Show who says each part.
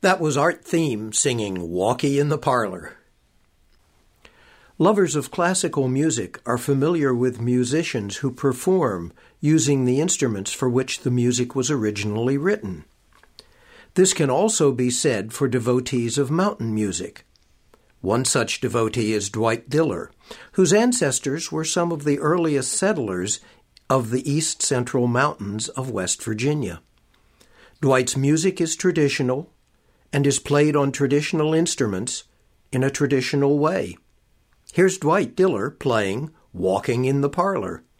Speaker 1: That was Art Theme singing Walkie in the Parlor. Lovers of classical music are familiar with musicians who perform using the instruments for which the music was originally written. This can also be said for devotees of mountain music. One such devotee is Dwight Diller, whose ancestors were some of the earliest settlers of the east central mountains of West Virginia. Dwight's music is traditional and is played on traditional instruments in a traditional way. Here's Dwight Diller playing Walking in the Parlor.